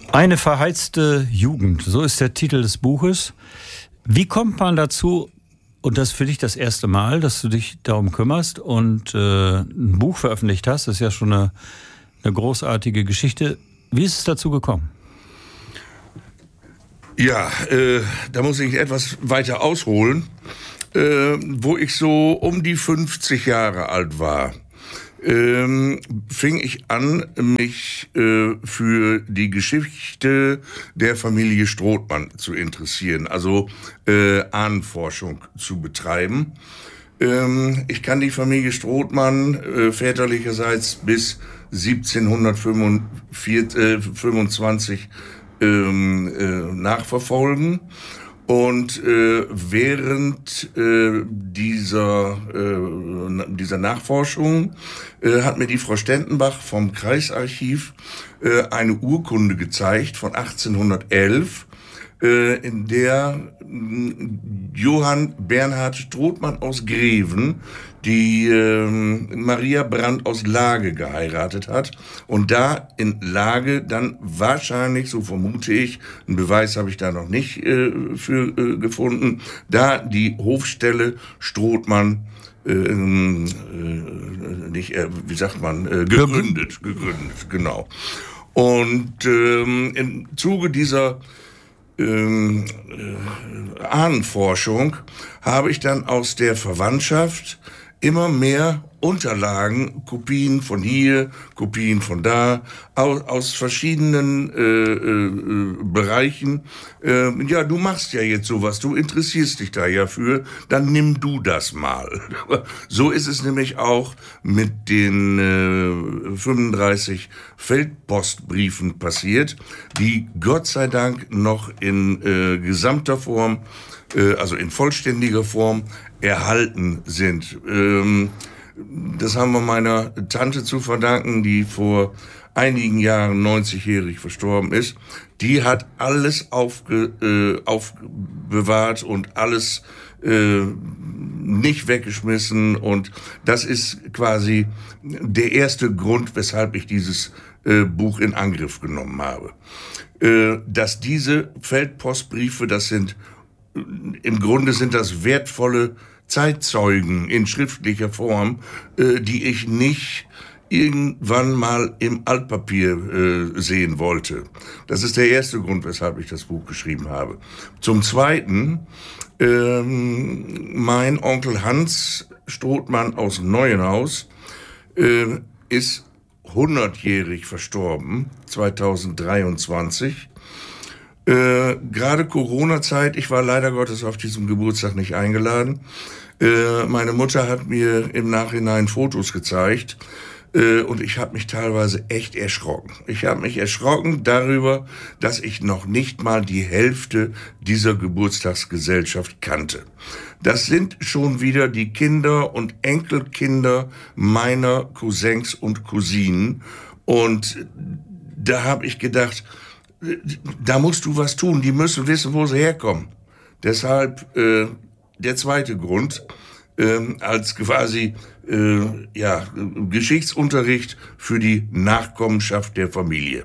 Eine verheizte Jugend, so ist der Titel des Buches. Wie kommt man dazu, und das ist für dich das erste Mal, dass du dich darum kümmerst und ein Buch veröffentlicht hast, das ist ja schon eine großartige Geschichte. Wie ist es dazu gekommen? Ja, da muss ich etwas weiter ausholen. Wo ich so um die 50 Jahre alt war, fing ich an, mich für die Geschichte der Familie Strothmann zu interessieren, also Ahnenforschung zu betreiben. Ich kann die Familie Strothmann väterlicherseits bis 1725 nachverfolgen. Und während dieser Nachforschung hat mir die Frau Stendenbach vom Kreisarchiv eine Urkunde gezeigt von 1811, in der Johann Bernhard Strothmann aus Greven die Maria Brandt aus Lage geheiratet hat und da in Lage dann wahrscheinlich, so vermute ich, einen Beweis habe ich da noch nicht für gefunden, da die Hofstelle Strothmann gegründet, genau. Und im Zuge dieser Ahnenforschung habe ich dann aus der Verwandtschaft immer mehr Unterlagen, Kopien von hier, Kopien von da, aus verschiedenen Bereichen. Ja, du machst ja jetzt sowas, du interessierst dich da ja für, dann nimm du das mal. So ist es nämlich auch mit den 35 Feldpostbriefen passiert, die Gott sei Dank noch in gesamter Form, also in vollständiger Form, erhalten sind. Das haben wir meiner Tante zu verdanken, die vor einigen Jahren 90-jährig verstorben ist. Die hat alles aufbewahrt und alles nicht weggeschmissen. Und das ist quasi der erste Grund, weshalb ich dieses Buch in Angriff genommen habe. Dass diese Feldpostbriefe, im Grunde sind das wertvolle Zeitzeugen in schriftlicher Form, die ich nicht irgendwann mal im Altpapier sehen wollte. Das ist der erste Grund, weshalb ich das Buch geschrieben habe. Zum Zweiten, mein Onkel Hans Strothmann aus Neuenhaus ist 100-jährig verstorben, 2023. Gerade Corona-Zeit, ich war leider Gottes auf diesem Geburtstag nicht eingeladen. Meine Mutter hat mir im Nachhinein Fotos gezeigt und ich habe mich teilweise echt erschrocken. Ich habe mich erschrocken darüber, dass ich noch nicht mal die Hälfte dieser Geburtstagsgesellschaft kannte. Das sind schon wieder die Kinder und Enkelkinder meiner Cousins und Cousinen. Und da habe ich gedacht, da musst du was tun, die müssen wissen, wo sie herkommen. Deshalb der zweite Grund, als quasi Geschichtsunterricht für die Nachkommenschaft der Familie.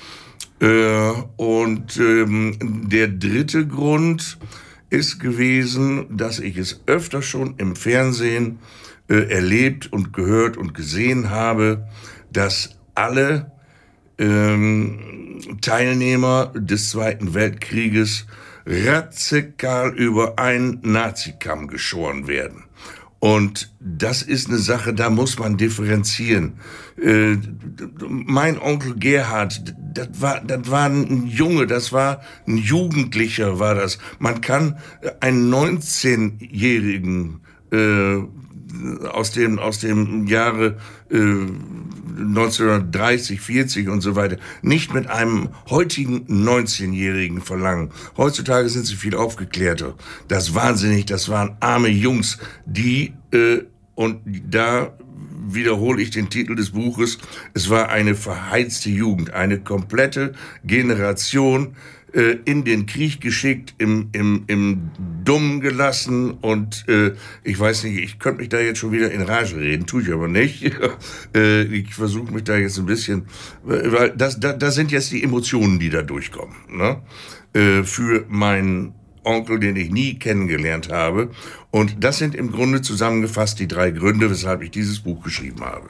Und der dritte Grund ist gewesen, dass ich es öfter schon im Fernsehen erlebt und gehört und gesehen habe, dass alle Teilnehmer des Zweiten Weltkrieges radikal über einen Nazikamm geschoren werden. Und das ist eine Sache, da muss man differenzieren. Mein Onkel Gerhard, das war ein Junge, das war ein Jugendlicher, war das. Man kann einen 19-Jährigen aus dem Jahre 1930, 40 und so weiter, nicht mit einem heutigen 19-Jährigen verlangen. Heutzutage sind sie viel aufgeklärter. Das ist wahnsinnig, das waren arme Jungs, die, und da wiederhole ich den Titel des Buches. Es war eine verheizte Jugend, eine komplette Generation in den Krieg geschickt, im Dumm gelassen und ich weiß nicht, ich könnte mich da jetzt schon wieder in Rage reden, tue ich aber nicht. Ich versuche mich da jetzt ein bisschen, weil da sind jetzt die Emotionen, die da durchkommen, ne? Für meinen Onkel, den ich nie kennengelernt habe. Und das sind im Grunde zusammengefasst die 3 Gründe, weshalb ich dieses Buch geschrieben habe.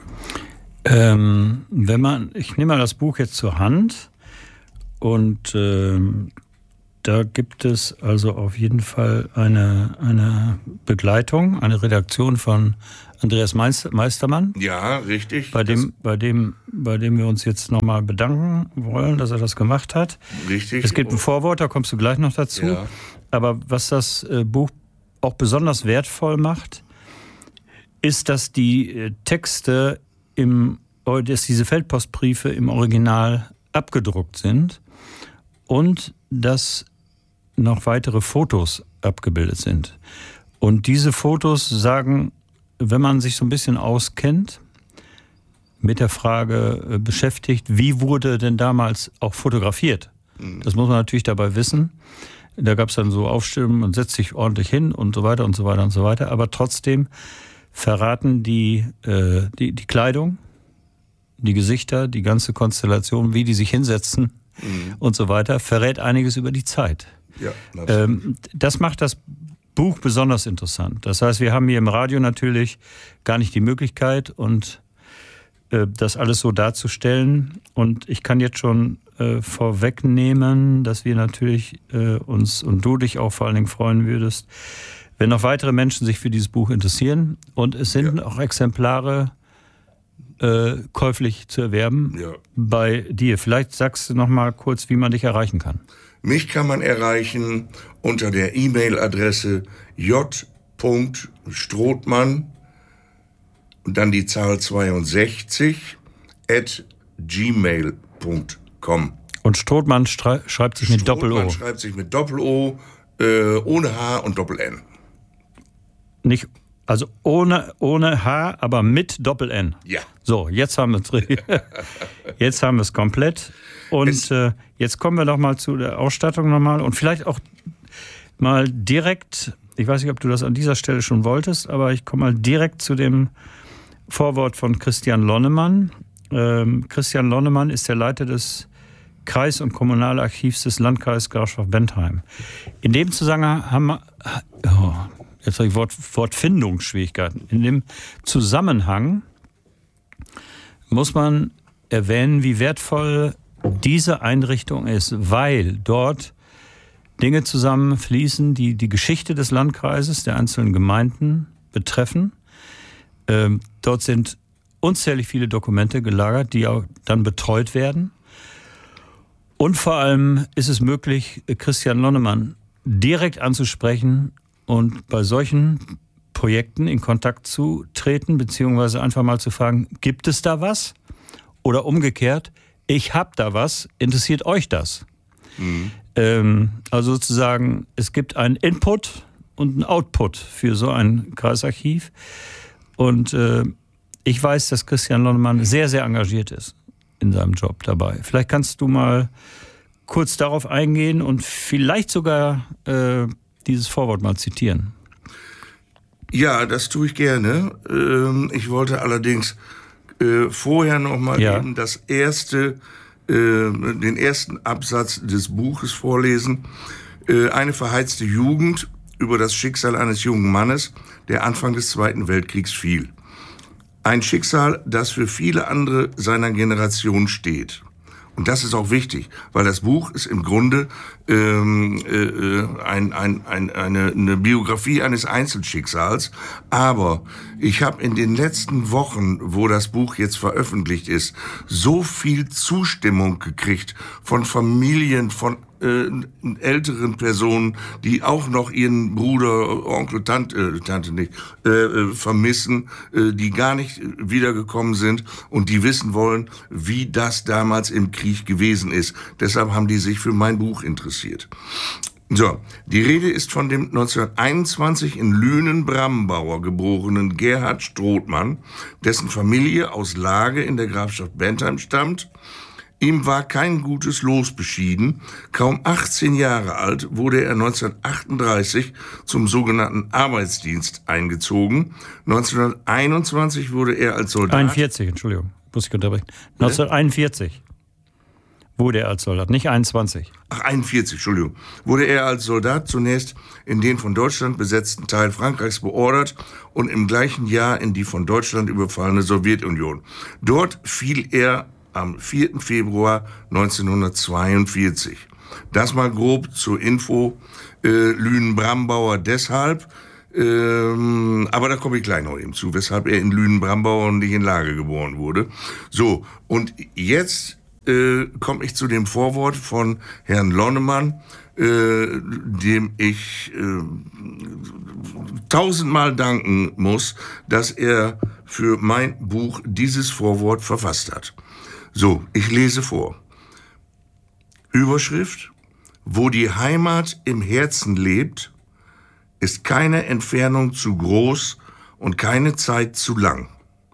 Ich nehme mal das Buch jetzt zur Hand und da gibt es also auf jeden Fall eine Begleitung, eine Redaktion von Andreas Meistermann. Ja, richtig. Bei dem wir uns jetzt nochmal bedanken wollen, dass er das gemacht hat. Richtig. Es gibt ein Vorwort, da kommst du gleich noch dazu. Ja. Aber was das Buch auch besonders wertvoll macht, ist, dass die Texte dass diese Feldpostbriefe im Original abgedruckt sind und dass noch weitere Fotos abgebildet sind. Und diese Fotos sagen, wenn man sich so ein bisschen auskennt, mit der Frage beschäftigt, wie wurde denn damals auch fotografiert? Das muss man natürlich dabei wissen. Da gab es dann so Aufstellungen, man setzt sich ordentlich hin und so weiter und so weiter und so weiter. Aber trotzdem verraten die Kleidung, die Gesichter, die ganze Konstellation, wie die sich hinsetzen und so weiter, verrät einiges über die Zeit. Ja, das macht das Buch besonders interessant. Das heißt, wir haben hier im Radio natürlich gar nicht die Möglichkeit, und das alles so darzustellen. Und ich kann jetzt schon vorwegnehmen, dass wir natürlich uns und du dich auch vor allen Dingen freuen würdest, wenn noch weitere Menschen sich für dieses Buch interessieren. Und es sind auch Exemplare käuflich zu erwerben bei dir. Vielleicht sagst du noch mal kurz, wie man dich erreichen kann. Mich kann man erreichen unter der E-Mail-Adresse j.strothmann und dann die Zahl 62 @gmail.com. Und Strothmann schreibt sich mit Doppel-O. Strothmann schreibt sich mit Doppel-O, ohne H und Doppel-N. Nicht, also ohne H, aber mit Doppel-N. Ja. So, jetzt haben wir es komplett. Und jetzt kommen wir noch mal zu der Ausstattung nochmal und vielleicht auch mal direkt, ich weiß nicht, ob du das an dieser Stelle schon wolltest, aber ich komme mal direkt zu dem Vorwort von Christian Lonnemann. Christian Lonnemann ist der Leiter des Kreis- und Kommunalarchivs des Landkreises Garmisch-Bentheim. In dem Zusammenhang haben wir, jetzt habe ich Wortfindungsschwierigkeiten. In dem Zusammenhang muss man erwähnen, wie wertvoll diese Einrichtung ist, weil dort Dinge zusammenfließen, die die Geschichte des Landkreises, der einzelnen Gemeinden betreffen. Dort sind unzählig viele Dokumente gelagert, die auch dann betreut werden. Und vor allem ist es möglich, Christian Lonnemann direkt anzusprechen und bei solchen Projekten in Kontakt zu treten, beziehungsweise einfach mal zu fragen, gibt es da was? Oder umgekehrt, ich habe da was, interessiert euch das? Also sozusagen, es gibt einen Input und einen Output für so ein Kreisarchiv. Und ich weiß, dass Christian Lonnemann sehr, sehr engagiert ist in seinem Job dabei. Vielleicht kannst du mal kurz darauf eingehen und vielleicht sogar dieses Vorwort mal zitieren. Ja, das tue ich gerne. Ich wollte allerdings vorher noch mal eben den ersten Absatz des Buches vorlesen. Eine verheizte Jugend über das Schicksal eines jungen Mannes, der Anfang des Zweiten Weltkriegs fiel. Ein Schicksal, das für viele andere seiner Generation steht. Und das ist auch wichtig, weil das Buch ist im Grunde eine Biografie eines Einzelschicksals. Aber ich habe in den letzten Wochen, wo das Buch jetzt veröffentlicht ist, so viel Zustimmung gekriegt von Familien, von älteren Personen, die auch noch ihren Bruder, Onkel, Tante nicht, vermissen, die gar nicht wiedergekommen sind und die wissen wollen, wie das damals im Krieg gewesen ist. Deshalb haben die sich für mein Buch interessiert. So, die Rede ist von dem 1921 in Lünen-Brambauer geborenen Gerhard Strothmann, dessen Familie aus Lage in der Grafschaft Bentheim stammt. Ihm war kein gutes Los beschieden. Kaum 18 Jahre alt wurde er 1938 zum sogenannten Arbeitsdienst eingezogen. 1921 wurde er als Soldat... 41, Entschuldigung, muss ich unterbrechen. 1941 wurde er als Soldat, nicht 21. Ach, 41, Entschuldigung. Wurde er als Soldat zunächst in den von Deutschland besetzten Teil Frankreichs beordert und im gleichen Jahr in die von Deutschland überfallene Sowjetunion. Dort fiel er am 4. Februar 1942. Das mal grob zur Info. Lünen-Brambauer deshalb, aber da komme ich gleich noch eben zu, weshalb er in Lünen-Brambauer und nicht in Lage geboren wurde. So, und jetzt komme ich zu dem Vorwort von Herrn Lonnemann, dem ich 1000-mal danken muss, dass er für mein Buch dieses Vorwort verfasst hat. So, ich lese vor. Überschrift: Wo die Heimat im Herzen lebt, ist keine Entfernung zu groß und keine Zeit zu lang.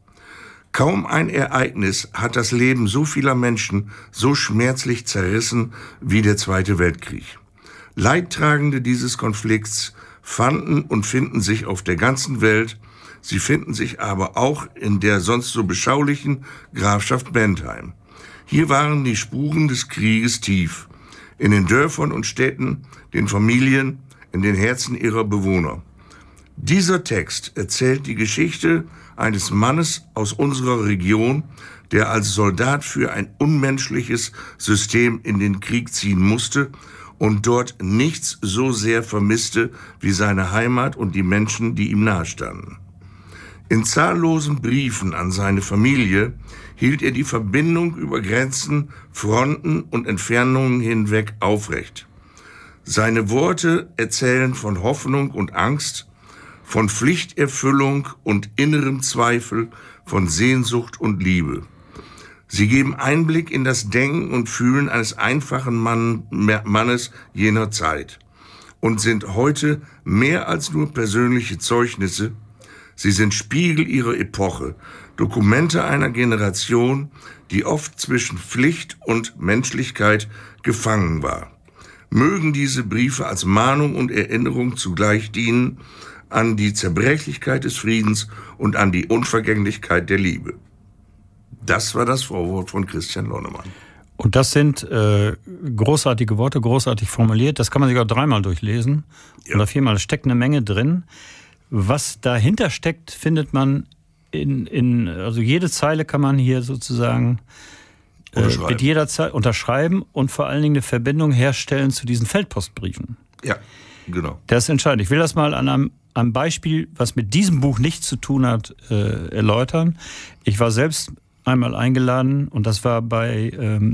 Kaum ein Ereignis hat das Leben so vieler Menschen so schmerzlich zerrissen wie der Zweite Weltkrieg. Leidtragende dieses Konflikts fanden und finden sich auf der ganzen Welt. Sie finden sich aber auch in der sonst so beschaulichen Grafschaft Bentheim. Hier waren die Spuren des Krieges tief. In den Dörfern und Städten, den Familien, in den Herzen ihrer Bewohner. Dieser Text erzählt die Geschichte eines Mannes aus unserer Region, der als Soldat für ein unmenschliches System in den Krieg ziehen musste und dort nichts so sehr vermisste wie seine Heimat und die Menschen, die ihm nahestanden. In zahllosen Briefen an seine Familie hielt er die Verbindung über Grenzen, Fronten und Entfernungen hinweg aufrecht. Seine Worte erzählen von Hoffnung und Angst, von Pflichterfüllung und innerem Zweifel, von Sehnsucht und Liebe. Sie geben Einblick in das Denken und Fühlen eines einfachen Mannes jener Zeit und sind heute mehr als nur persönliche Zeugnisse. Sie sind Spiegel ihrer Epoche, Dokumente einer Generation, die oft zwischen Pflicht und Menschlichkeit gefangen war. Mögen diese Briefe als Mahnung und Erinnerung zugleich dienen an die Zerbrechlichkeit des Friedens und an die Unvergänglichkeit der Liebe. Das war das Vorwort von Christian Lonnemann. Und das sind großartige Worte, großartig formuliert. Das kann man sich auch 3-mal durchlesen. Ja. Oder 4-mal. Da steckt eine Menge drin. Was dahinter steckt, findet man also jede Zeile kann man hier sozusagen mit jeder Zeile unterschreiben und vor allen Dingen eine Verbindung herstellen zu diesen Feldpostbriefen. Ja, genau. Das ist entscheidend. Ich will das mal an einem Beispiel, was mit diesem Buch nichts zu tun hat, erläutern. Ich war selbst einmal eingeladen und das war bei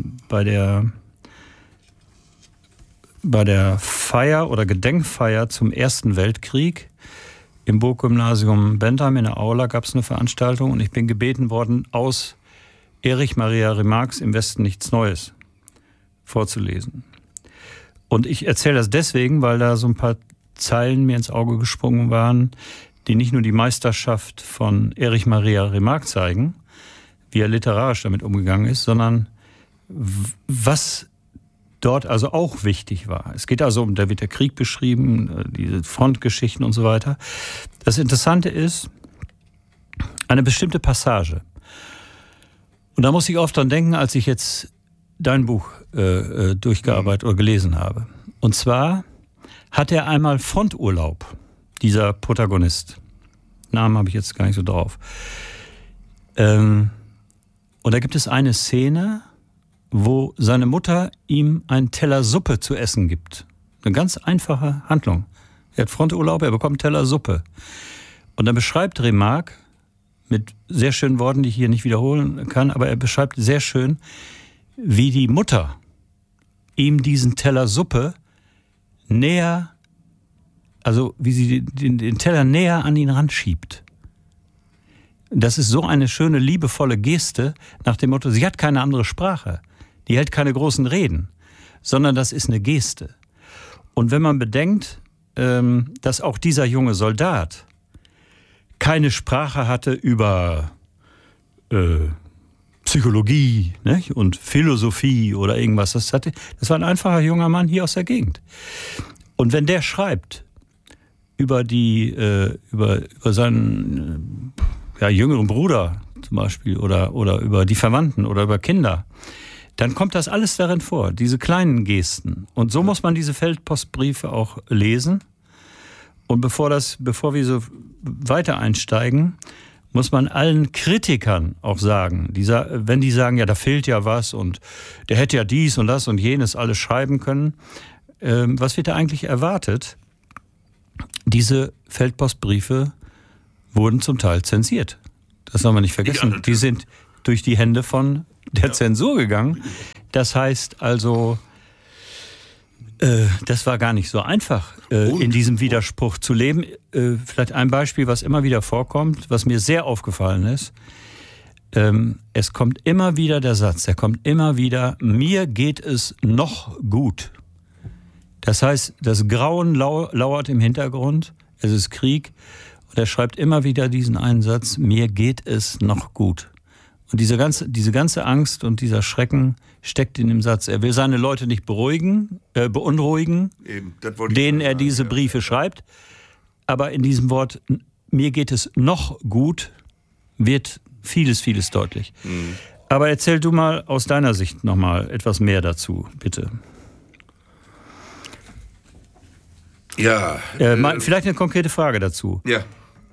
der Feier oder Gedenkfeier zum Ersten Weltkrieg. Im Burggymnasium Bentheim in der Aula gab es eine Veranstaltung und ich bin gebeten worden, aus Erich Maria Remarques Im Westen nichts Neues vorzulesen. Und ich erzähle das deswegen, weil da so ein paar Zeilen mir ins Auge gesprungen waren, die nicht nur die Meisterschaft von Erich Maria Remarque zeigen, wie er literarisch damit umgegangen ist, sondern was dort also auch wichtig war. Es geht also da wird der Krieg beschrieben, diese Frontgeschichten und so weiter. Das Interessante ist, eine bestimmte Passage. Und da muss ich oft dran denken, als ich jetzt dein Buch durchgearbeitet oder gelesen habe. Und zwar hat er einmal Fronturlaub, dieser Protagonist. Namen habe ich jetzt gar nicht so drauf. Und da gibt es eine Szene, wo seine Mutter ihm einen Teller Suppe zu essen gibt. Eine ganz einfache Handlung. Er hat Fronturlaub, er bekommt einen Teller Suppe. Und dann beschreibt Remarque mit sehr schönen Worten, die ich hier nicht wiederholen kann, aber er beschreibt sehr schön, wie die Mutter ihm diesen Teller Suppe näher, also wie sie den Teller näher an ihn ranschiebt. Das ist so eine schöne, liebevolle Geste nach dem Motto, sie hat keine andere Sprache. Die hält keine großen Reden, sondern das ist eine Geste. Und wenn man bedenkt, dass auch dieser junge Soldat keine Sprache hatte über Psychologie, nicht? Und Philosophie oder irgendwas. Das war ein einfacher junger Mann hier aus der Gegend. Und wenn der schreibt über über seinen jüngeren Bruder zum Beispiel oder über die Verwandten oder über Kinder, dann kommt das alles darin vor, diese kleinen Gesten. Und so muss man diese Feldpostbriefe auch lesen. Und bevor wir so weiter einsteigen, muss man allen Kritikern auch sagen, wenn die sagen, ja, da fehlt ja was und der hätte ja dies und das und jenes alles schreiben können, was wird da eigentlich erwartet? Diese Feldpostbriefe wurden zum Teil zensiert. Das soll man nicht vergessen. Ja, die sind durch die Hände von der Zensur gegangen. Das heißt also, das war gar nicht so einfach, in diesem Widerspruch zu leben. Vielleicht ein Beispiel, was immer wieder vorkommt, was mir sehr aufgefallen ist. Es kommt immer wieder der Satz, mir geht es noch gut. Das heißt, das Grauen lauert im Hintergrund, es ist Krieg. Und er schreibt immer wieder diesen einen Satz, mir geht es noch gut. Und diese ganze Angst und dieser Schrecken steckt in dem Satz. Er will seine Leute nicht beunruhigen, denen er diese Briefe schreibt. Aber in diesem Wort, mir geht es noch gut, wird vieles, vieles deutlich. Mhm. Aber erzähl du mal aus deiner Sicht noch mal etwas mehr dazu, bitte. Ja. Vielleicht eine konkrete Frage dazu. Ja.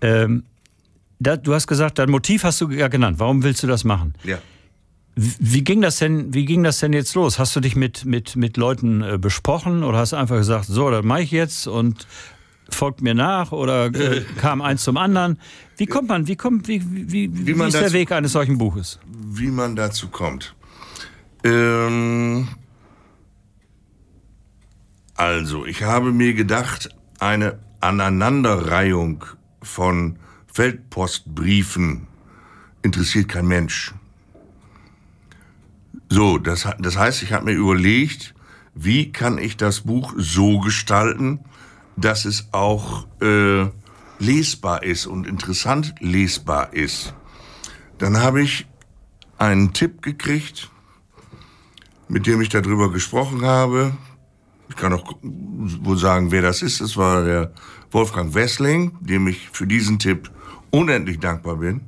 Du hast gesagt, dein Motiv hast du ja genannt. Warum willst du das machen? Ja. Wie ging das denn jetzt los? Hast du dich mit Leuten besprochen oder hast du einfach gesagt, so, das mache ich jetzt und folgt mir nach oder kam eins zum anderen? Wie ist der Weg eines solchen Buches? Wie man dazu kommt. Also, ich habe mir gedacht, eine Aneinanderreihung von Feldpostbriefen interessiert kein Mensch. So, das heißt, ich habe mir überlegt, wie kann ich das Buch so gestalten, dass es auch lesbar ist und interessant lesbar ist. Dann habe ich einen Tipp gekriegt, mit dem ich darüber gesprochen habe. Ich kann auch wohl sagen, wer das ist. Das war der Wolfgang Wessling, dem ich für diesen Tipp unendlich dankbar bin.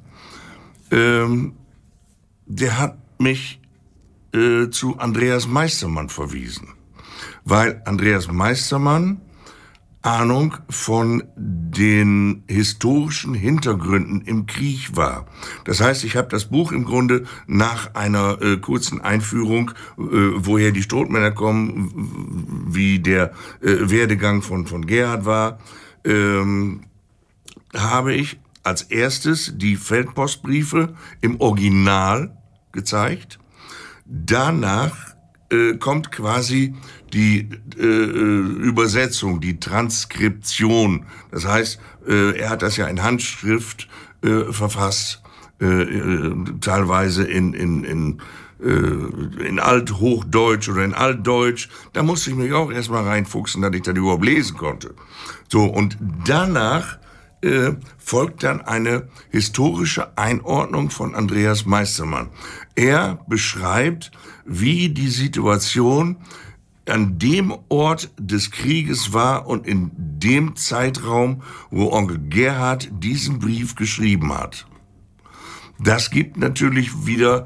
Der hat mich zu Andreas Meistermann verwiesen, weil Andreas Meistermann Ahnung von den historischen Hintergründen im Krieg war. Das heißt, ich habe das Buch im Grunde nach einer kurzen Einführung, woher die Strohmänner kommen, wie der Werdegang von Gerhard war, habe ich als erstes die Feldpostbriefe im Original gezeigt. Danach kommt quasi die Übersetzung, die Transkription. Das heißt, er hat das ja in Handschrift verfasst, teilweise in Althochdeutsch oder in Altdeutsch. Da musste ich mich auch erstmal reinfuchsen, dass ich das überhaupt lesen konnte. So, und danach folgt dann eine historische Einordnung von Andreas Meistermann. Er beschreibt, wie die Situation an dem Ort des Krieges war und in dem Zeitraum, wo Onkel Gerhard diesen Brief geschrieben hat. Das gibt natürlich wieder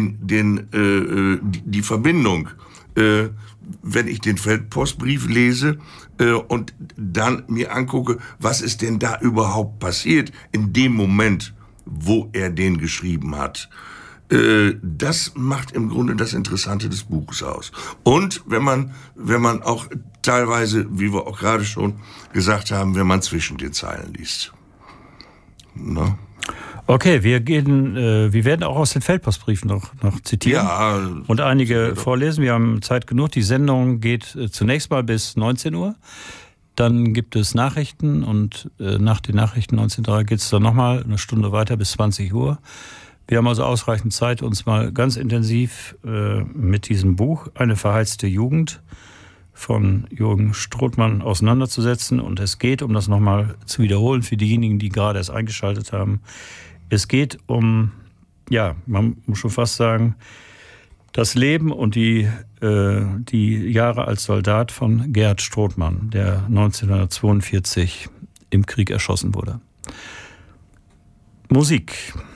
die Verbindung, wenn ich den Feldpostbrief lese und dann mir angucke, was ist denn da überhaupt passiert in dem Moment, wo er den geschrieben hat. Das macht im Grunde das Interessante des Buches aus. Und wenn man auch teilweise, wie wir auch gerade schon gesagt haben, wenn man zwischen den Zeilen liest. Na? Okay, wir werden auch aus den Feldpostbriefen noch zitieren und einige vorlesen. Wir haben Zeit genug. Die Sendung geht zunächst mal bis 19 Uhr. Dann gibt es Nachrichten und nach den Nachrichten 19.03 geht es dann nochmal eine Stunde weiter bis 20 Uhr. Wir haben also ausreichend Zeit, uns mal ganz intensiv mit diesem Buch Eine verheizte Jugend von Jürgen Strothmann auseinanderzusetzen. Und es geht, um das nochmal zu wiederholen für diejenigen, die gerade erst eingeschaltet haben, es geht um, ja, man muss schon fast sagen, das Leben und die Jahre als Soldat von Gerhard Strothmann, der 1942 im Krieg erschossen wurde. Musik.